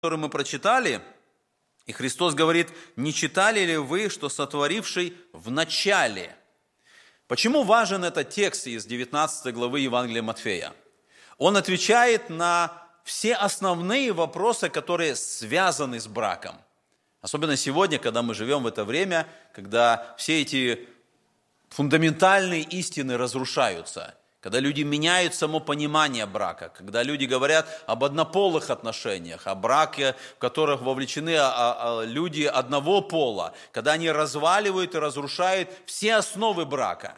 который мы прочитали, и Христос говорит: «Не читали ли вы, что сотворивший в начале?» Почему важен этот текст из 19 главы Евангелия Матфея? Он отвечает на все основные вопросы, которые связаны с браком. Особенно сегодня, когда мы живем в это время, когда все эти фундаментальные истины разрушаются, когда люди меняют само понимание брака, когда люди говорят об однополых отношениях, о браке, в которых вовлечены люди одного пола, когда они разваливают и разрушают все основы брака.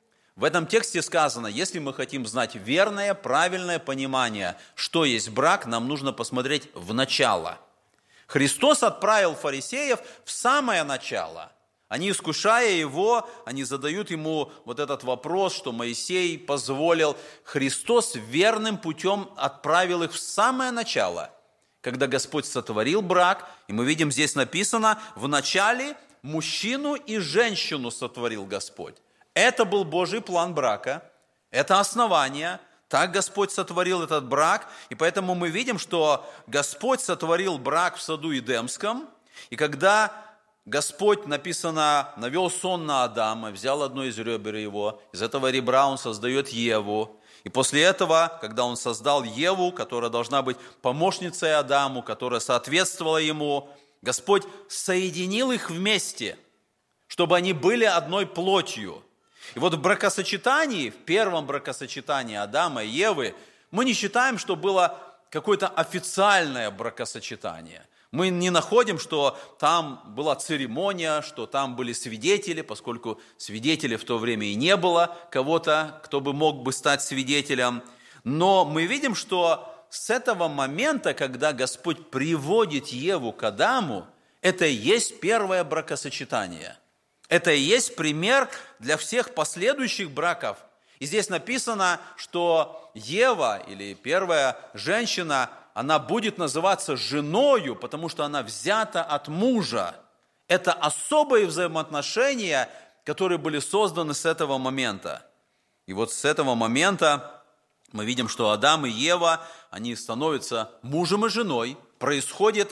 В этом тексте сказано: если мы хотим знать верное, правильное понимание, что есть брак, нам нужно посмотреть в начало. Христос отправил фарисеев в самое начало. Они, искушая его, они задают ему вот этот вопрос, что Моисей позволил. Христос верным путем отправил их в самое начало, когда Господь сотворил брак. И мы видим, здесь написано: в начале мужчину и женщину сотворил Господь. Это был Божий план брака, это основание. Так Господь сотворил этот брак, и поэтому мы видим, что Господь сотворил брак в саду Эдемском, и когда Господь, написано, навел сон на Адама, взял одно из ребер его, из этого ребра он создает Еву, и после этого, когда он создал Еву, которая должна быть помощницей Адаму, которая соответствовала ему, Господь соединил их вместе, чтобы они были одной плотью. И вот в бракосочетании, в первом бракосочетании Адама и Евы, мы не считаем, что было какое-то официальное бракосочетание. Мы не находим, что там была церемония, что там были свидетели, поскольку свидетелей в то время и не было кого-то, кто бы мог бы стать свидетелем. Но мы видим, что с этого момента, когда Господь приводит Еву к Адаму, это и есть первое бракосочетание. Это и есть пример для всех последующих браков. И здесь написано, что Ева, или первая женщина, она будет называться женою, потому что она взята от мужа. Это особые взаимоотношения, которые были созданы с этого момента. И вот с этого момента мы видим, что Адам и Ева, они становятся мужем и женой. Происходит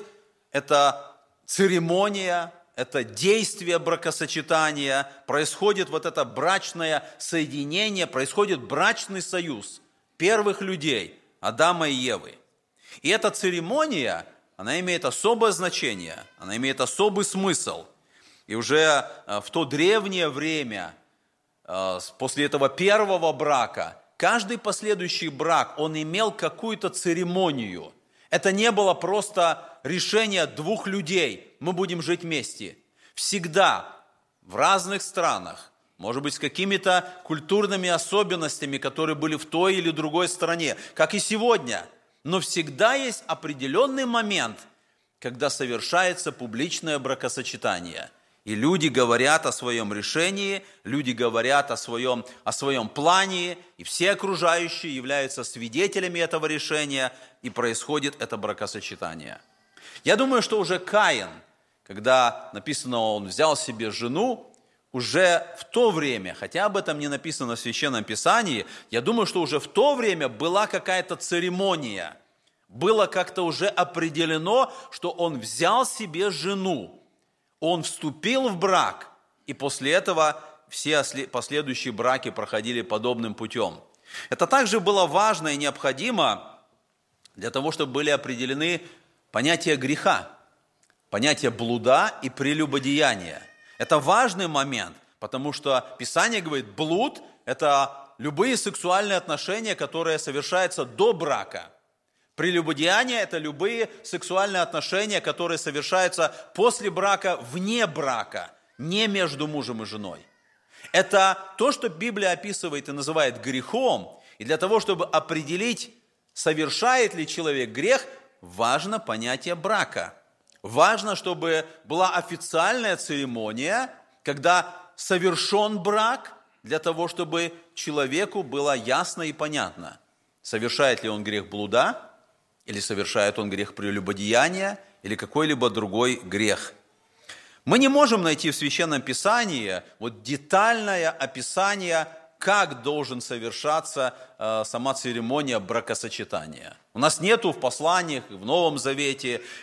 эта церемония, это действие бракосочетания, происходит вот это брачное соединение, происходит брачный союз первых людей, Адама и Евы. И эта церемония, она имеет особое значение, она имеет особый смысл. И уже в то древнее время, после этого первого брака, каждый последующий брак, он имел какую-то церемонию. Это не было просто решение двух людей: мы будем жить вместе. Всегда в разных странах, может быть, с какими-то культурными особенностями, которые были в той или другой стране, как и сегодня. Но всегда есть определенный момент, когда совершается публичное бракосочетание. И люди говорят о своем решении, люди говорят о своем плане, и все окружающие являются свидетелями этого решения, и происходит это бракосочетание. Я думаю, что уже Каин, когда написано, он взял себе жену, уже в то время, хотя об этом не написано в Священном Писании, я думаю, что уже в то время была какая-то церемония, было как-то уже определено, что он взял себе жену, он вступил в брак, и после этого все последующие браки проходили подобным путем. Это также было важно и необходимо для того, чтобы были определены понятия греха, понятия блуда и прелюбодеяния. Это важный момент, потому что Писание говорит, блуд – это любые сексуальные отношения, которые совершаются до брака. Прелюбодеяние – это любые сексуальные отношения, которые совершаются после брака, вне брака, не между мужем и женой. Это то, что Библия описывает и называет грехом. И для того, чтобы определить, совершает ли человек грех, важно понятие брака. Важно, чтобы была официальная церемония, когда совершен брак, для того, чтобы человеку было ясно и понятно, совершает ли он грех блуда, или совершает он грех прелюбодеяния, или какой-либо другой грех. Мы не можем найти в Священном Писании детальное описание как должен совершаться сама церемония бракосочетания. У нас нету в посланиях, в Новом Завете